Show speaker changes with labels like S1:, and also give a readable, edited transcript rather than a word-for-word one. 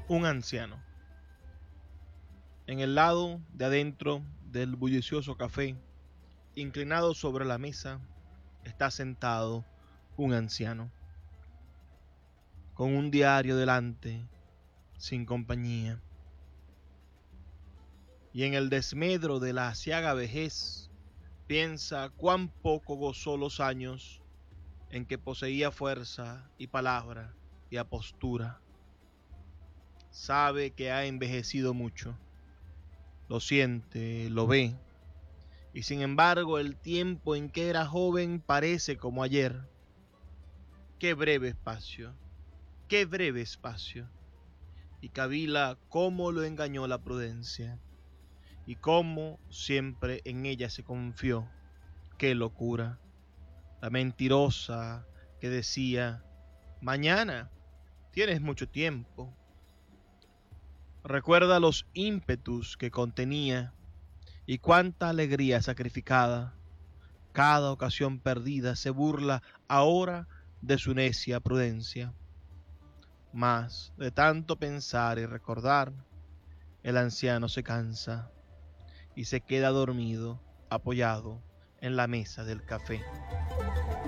S1: Un anciano. En el lado de adentro del bullicioso café, inclinado sobre la mesa, está sentado un anciano, con un diario delante, sin compañía. Y en el desmedro de la aciaga vejez, piensa cuán poco gozó los años en que poseía fuerza y palabra y apostura. Sabe que ha envejecido mucho, lo siente, lo ve, y sin embargo el tiempo en que era joven parece como ayer. Qué breve espacio, qué breve espacio. Y cavila cómo lo engañó la prudencia, y cómo siempre en ella se confió. Qué locura. La mentirosa que decía, mañana tienes mucho tiempo. Recuerda los ímpetus que contenía y cuánta alegría sacrificada. Cada ocasión perdida se burla ahora de su necia prudencia. Mas de tanto pensar y recordar, el anciano se cansa y se queda dormido, apoyado en la mesa del café.